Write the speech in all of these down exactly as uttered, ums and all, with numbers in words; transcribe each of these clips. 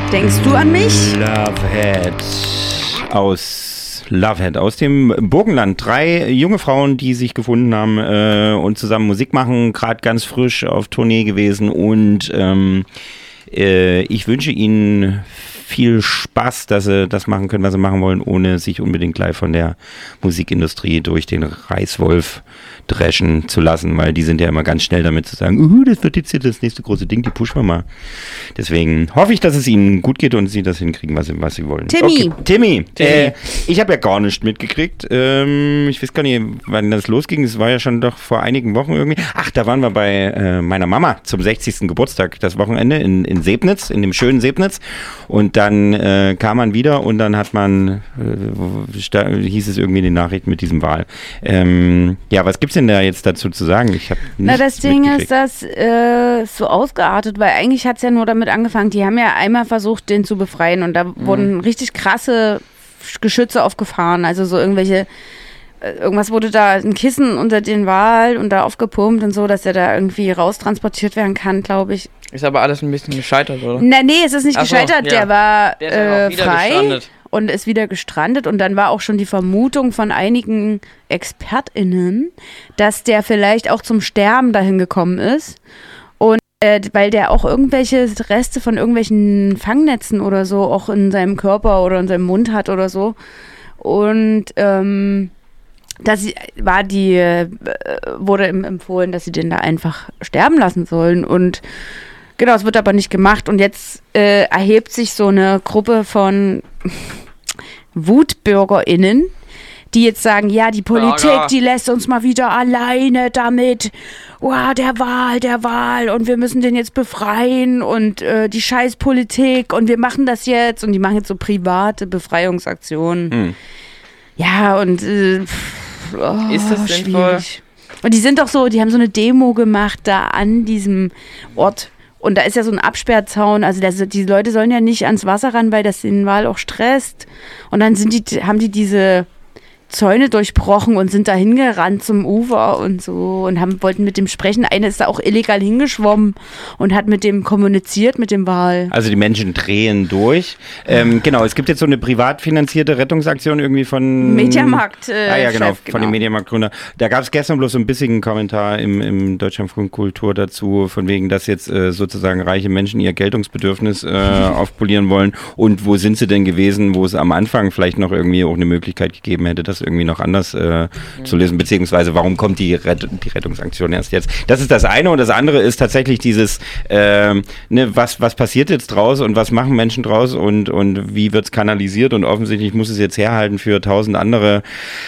Denkst du an mich? Lovehead aus Lovehead aus dem Burgenland. Drei junge Frauen, die sich gefunden haben äh, und zusammen Musik machen, gerade ganz frisch auf Tournee gewesen und ähm, äh, ich wünsche ihnen viel Spaß, dass sie das machen können, was sie machen wollen, ohne sich unbedingt gleich von der Musikindustrie durch den Reißwolf dreschen zu lassen, weil die sind ja immer ganz schnell damit zu sagen, uh, das wird jetzt hier das nächste große Ding, die pushen wir mal. Deswegen hoffe ich, dass es ihnen gut geht und sie das hinkriegen, was sie, was sie wollen. Timmy! Okay. Timmy, Timmy. Äh, ich habe ja gar nichts mitgekriegt. Ähm, ich weiß gar nicht, wann das losging. Es war ja schon doch vor einigen Wochen irgendwie. Ach, da waren wir bei äh, meiner Mama zum sechzigsten Geburtstag, das Wochenende in, in Sebnitz, in dem schönen Sebnitz. Und dann äh, kam man wieder und dann hat man, äh, hieß es irgendwie in den Nachrichten mit diesem Wahl. Ähm, ja, was gibt's denn da jetzt dazu zu sagen? Ich habe Na, das Ding ist, dass äh, so ausgeartet, weil eigentlich hat es ja nur damit angefangen, die haben ja einmal versucht, den zu befreien und da mhm. wurden richtig krasse Geschütze aufgefahren, also so irgendwelche, äh, irgendwas wurde da, ein Kissen unter den Wal und da aufgepumpt und so, dass der da irgendwie raustransportiert werden kann, glaube ich. Ist aber alles ein bisschen gescheitert, oder? Na, nee, es ist nicht Ach so, gescheitert, ja. der war Der ist aber auch äh, wieder frei. gestrandet. Und ist wieder gestrandet und dann war auch schon die Vermutung von einigen ExpertInnen, dass der vielleicht auch zum Sterben dahin gekommen ist und äh, weil der auch irgendwelche Reste von irgendwelchen Fangnetzen oder so auch in seinem Körper oder in seinem Mund hat oder so und ähm, das war die äh, wurde empfohlen, dass sie den da einfach sterben lassen sollen und genau, es wird aber nicht gemacht und jetzt äh, erhebt sich so eine Gruppe von WutbürgerInnen, die jetzt sagen, ja, die Politik, Lager. die lässt uns mal wieder alleine damit. Wow, der Wahl, der Wahl und wir müssen den jetzt befreien und äh, die Scheißpolitik und wir machen das jetzt und die machen jetzt so private Befreiungsaktionen. Hm. Ja, und äh, pff, oh, ist das sinnvoll? Schwierig. Und die sind doch so, die haben so eine Demo gemacht da an diesem Ort. Und da ist ja so ein Absperrzaun, also das, die Leute sollen ja nicht ans Wasser ran, weil das den Wal auch stresst. Und dann sind die, haben die diese Zäune durchbrochen und sind da hingerannt zum Ufer und so und haben, wollten mit dem sprechen. Eine ist da auch illegal hingeschwommen und hat mit dem kommuniziert, mit dem Wal. Also die Menschen drehen durch. Ähm, genau, es gibt jetzt so eine privat finanzierte Rettungsaktion irgendwie von... Mediamarkt. Äh, ah ja, genau, Chef, von genau. dem Mediamarkt-Gründer. Da gab es gestern bloß so ein bisschen Kommentar im, im Deutschlandfunk Kultur dazu, von wegen, dass jetzt äh, sozusagen reiche Menschen ihr Geltungsbedürfnis äh, aufpolieren wollen. Und wo sind sie denn gewesen, wo es am Anfang vielleicht noch irgendwie auch eine Möglichkeit gegeben hätte, das irgendwie noch anders äh, mhm. zu lösen, beziehungsweise warum kommt die, Rett- die Rettungsaktion erst jetzt? Das ist das eine und das andere ist tatsächlich dieses, äh, ne, was, was passiert jetzt draus und was machen Menschen draus und, und wie wird es kanalisiert und offensichtlich muss es jetzt herhalten für tausend andere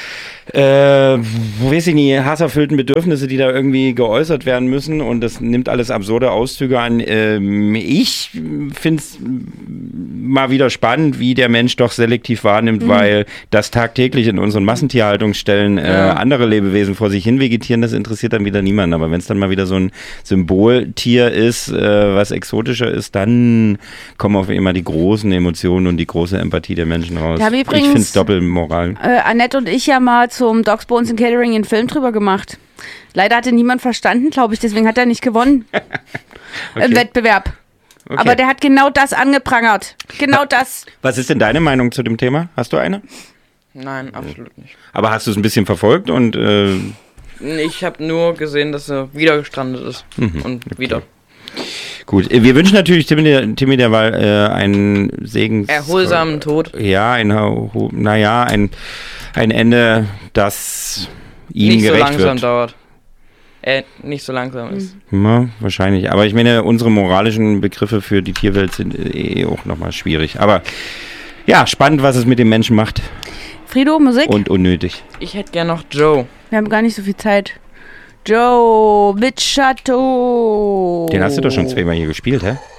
äh, weiß ich nicht, hasserfüllten Bedürfnisse, die da irgendwie geäußert werden müssen und das nimmt alles absurde Auszüge an. Ähm, ich finde es mal wieder spannend, wie der Mensch doch selektiv wahrnimmt, mhm. weil das tagtäglich in unseren Massentierhaltungsstellen äh, ja. andere Lebewesen vor sich hin vegetieren, das interessiert dann wieder niemanden. Aber wenn es dann mal wieder so ein Symboltier ist, äh, was exotischer ist, dann kommen auf einmal die großen Emotionen und die große Empathie der Menschen raus. Ich, ich finde es Doppelmoral. Äh, Annette und ich ja mal zum Dogs, Bones and Catering einen Film drüber gemacht. Leider hatte niemand verstanden, glaube ich, deswegen hat er nicht gewonnen okay. im Wettbewerb. Okay. Aber der hat genau das angeprangert. Genau das. Was ist denn deine Meinung zu dem Thema? Hast du eine? Nein, absolut nicht. Aber hast du es ein bisschen verfolgt und äh ich habe nur gesehen, dass er wieder gestrandet ist. Mhm. Und okay. wieder. Gut, wir wünschen natürlich Timmy, Timmy derweil äh, einen Segens... erholsamen Tod. Ja, ein, naja, ein, ein Ende, das ihm nicht gerecht so langsam wird. dauert. Äh, nicht so langsam ist. Ja, wahrscheinlich. Aber ich meine, unsere moralischen Begriffe für die Tierwelt sind eh auch nochmal schwierig. Aber ja, spannend, was es mit dem Menschen macht. Frido, Musik? Und unnötig. Ich hätte gern noch Joe. Wir haben gar nicht so viel Zeit. Joe mit Chateau. Den hast du doch schon zweimal hier gespielt, hä?